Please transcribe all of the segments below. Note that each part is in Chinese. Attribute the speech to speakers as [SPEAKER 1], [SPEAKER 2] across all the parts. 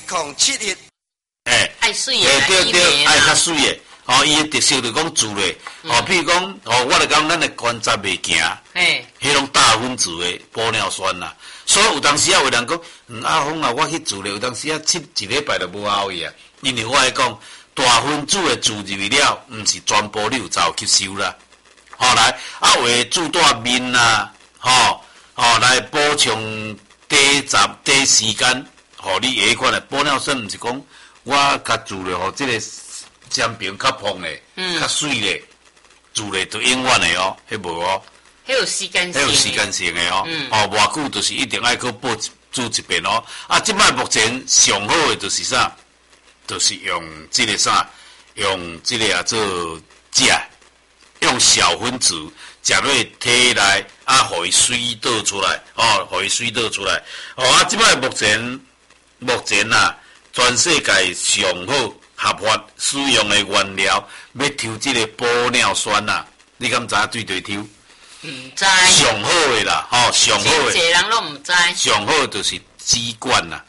[SPEAKER 1] 2.71。
[SPEAKER 2] 爱水的，
[SPEAKER 3] 对，爱较水的。伊的特色就讲煮咧，譬如讲，我来讲，咱的关节袂行，迄种大分子的玻尿酸啦。所以有当时有人讲，阿峰啊，我去煮咧，有当时吃一礼拜就无效去啊。因为我来讲，大分子的煮入去了，毋是全部你有照吸收啦。来，为煮大面啦，来补充短时间，你下款的玻尿酸，毋是讲我甲煮咧，这个尖边较蓬咧，较水咧，煮咧就永远的迄无
[SPEAKER 2] 迄有时间性，
[SPEAKER 3] 迄有时间性的偌久就是一定爱去煮一遍即摆目前上好的就是啥，就是用这个啥，用这个做食，用小分子食落体内，互伊水倒出来，互伊水倒出来，即摆目前全世界上好合法使用的原料，要抽这个玻尿酸你敢知对对抽？
[SPEAKER 2] 毋知。
[SPEAKER 3] 上好的啦，上好的。
[SPEAKER 2] 真侪人拢毋知。
[SPEAKER 3] 上好的就是支管啦，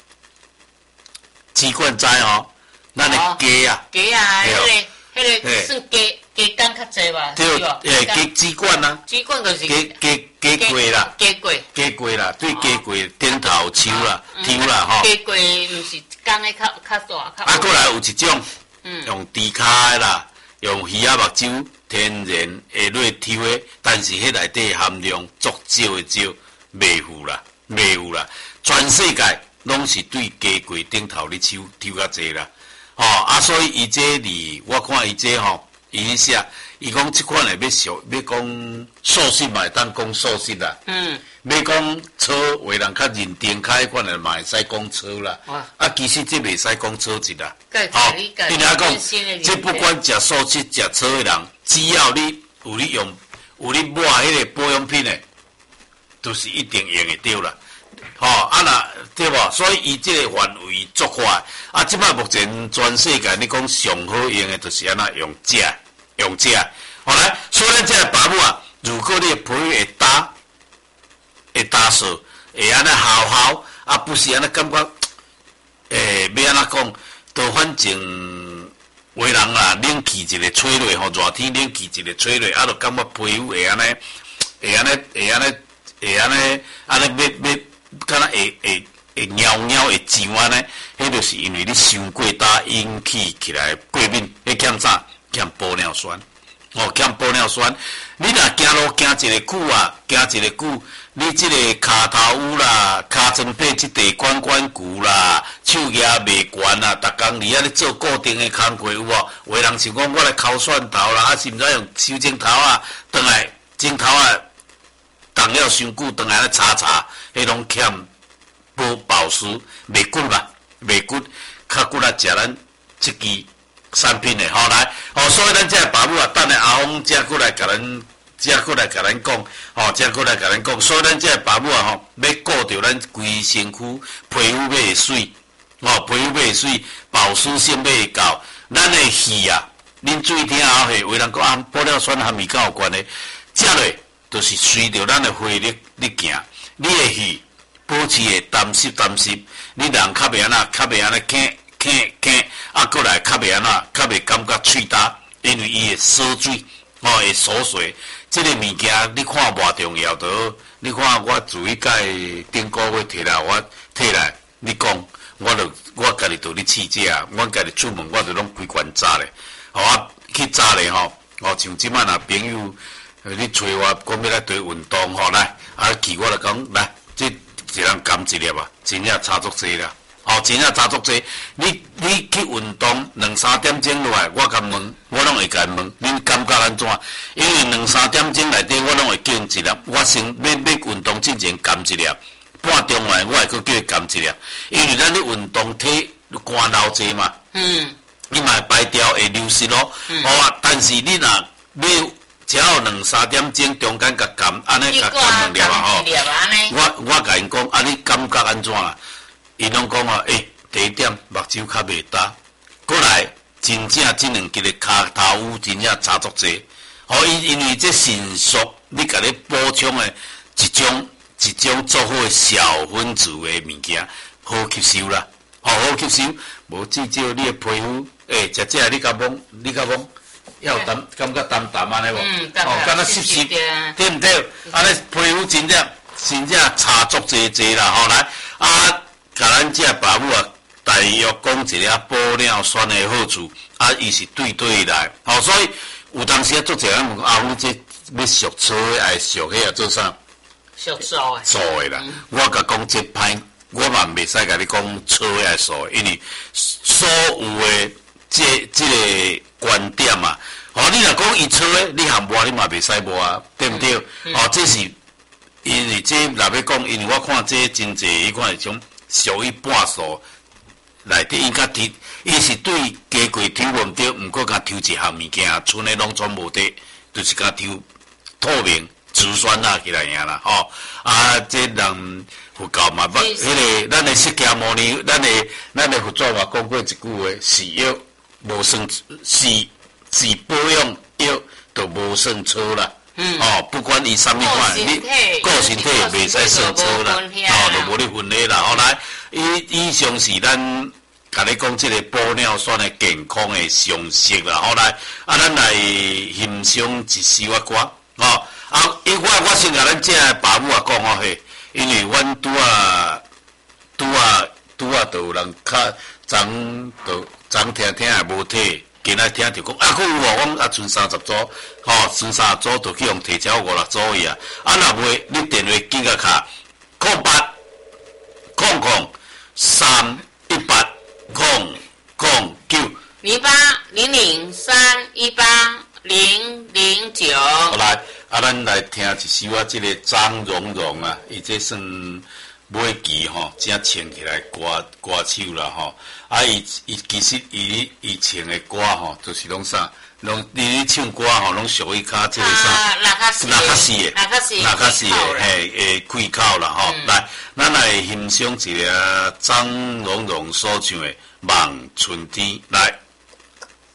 [SPEAKER 3] 支管知咱的鸡啊。
[SPEAKER 2] 鸡啊，迄个算鸡肝较济吧？
[SPEAKER 3] 对，鸡支管啊。
[SPEAKER 2] 支管就是
[SPEAKER 3] 鸡龟啦。鸡龟啦，对鸡龟顶头抽啦，
[SPEAKER 2] 鸡龟毋是肝的较大。
[SPEAKER 3] 过来有一种，用猪骹的啦，用鱼仔目睭天然下落抽的，但是迄内底含量足少的少，袂有啦。全世界拢是对鸡龟顶头咧抽较济啦。所以伊这里我看伊这伊写，伊讲即款的要讲素食嘛，会当讲素食啦。要讲错，为人较认真开款的嘛会使讲错啦。其实这袂使讲错字啦。你来讲，这不管食素食食错的人，只要你有你抹迄个保养品的，都是一定用得到啦。对无？所以伊这个范围足宽。即摆目前全世界你讲上好用的，就是安那用食。来，所以咱这个爸母如果你的皮会打扫，会安尼好，不是安尼感觉，要安怎讲？都反正有人冷气一个吹落，热天冷气一个吹落，就感觉皮肤会安尼，敢若会尿会痒安尼，迄就是因为你伤过大引起起来过敏，迄欠啥？欠玻尿酸。欠玻尿酸，你若行路行一个久，你这个骹头有啦，骹前背这地管骨啦，手牙袂悬啦，逐工伫遐咧做固定的工课有无？有的人想讲我来抠蒜头啦，是毋知用修剪头转来剪头动了伤久，转来咧擦，迄种欠保湿袂骨吧，袂骨，较骨食咱即支产品的来，所以咱这个爸母等下阿峰才过来甲咱讲，所以咱这个爸母要顾着咱规身躯皮肤要水，保湿性要够，咱的气恁注意听有人讲玻尿酸含味较有关系，食落就是随着咱的血液行，你的气保持会淡湿，你人较袂安尼过来较袂感觉喙焦，因为伊会锁水，会锁水。这个物件你看偌重要的，你看我自己介顶个月摕来，你讲，我家己就咧试这我家己出门我就拢规罐扎咧，去扎咧像即摆朋友你找我讲要来对运动来，去我就讲来，这一人含一粒真正差足济啦。真正差足济，你去运动2-3点钟落来，我问，我拢会甲伊问，恁感觉安怎？因为2-3点钟内底，我拢会叫因一粒，我先要运动之前含一粒，半钟内我会叫伊含一粒，因为咱咧运动体汗流济嘛，你嘛会排掉会流失咯，但是你若要只要2-3点钟中间甲含，安尼甲含2粒我甲因讲，你感觉安怎啦？伊拢讲第一点目睭较袂焦，过来真正这2支的骹头有真正差足济，因为这迅速你甲你补充的一种足好的小分子的物件，好吸收啦， 好吸收，无至少你的皮肤，食这你甲懵，要淡，感觉淡安尼无？敢若湿湿，对毋对？安尼皮肤真正差足济啦，吼来甲咱这爸母大约讲一下玻尿酸的好处，伊是对来，所以有当时做者人问阿母这要俗粗的还是俗迄做啥？
[SPEAKER 2] 俗素的。
[SPEAKER 3] 素的啦，我甲讲这歹，我嘛袂使甲你讲粗的还是素的，因为所有的这个观点啊，你若讲伊粗的，你含摸你嘛袂使摸啊，对毋对？这是因为这若要讲，因为我看这真济，伊看迄种属于半素。内底伊甲提，伊是对加过抽无毋对，毋过甲抽一项物件，剩的拢全无得，就是甲抽透明植酸起来尔啦，这人佛教嘛，迄个咱的释迦牟尼，咱的佛祖嘛讲过一句话，是药无算是保养药，就无算错啦。不管伊啥物款，你个身体袂使算错啦，就无咧分类啦。后来以上是咱甲你讲即个玻尿酸的健康的常识啦。后来咱来欣赏一首歌，我先甲咱这爸母讲嘿，因为阮拄就有人昨听也无体。今仔听着讲，佫有我剩30组，剩30组就去用提超5-6组去啊。若袂，你电话记甲卡0800-318-009。
[SPEAKER 2] 0800-318-009。
[SPEAKER 3] 好来，咱来听一首这个张蓉蓉啊，伊这算尾期正唱起来歌手啦伊其实伊唱的歌就是拢啥，你唱歌拢属于较这个啥，
[SPEAKER 2] 那较死
[SPEAKER 3] 的开口啦来，咱来欣赏一个张蓉蓉所唱的《望春天》来。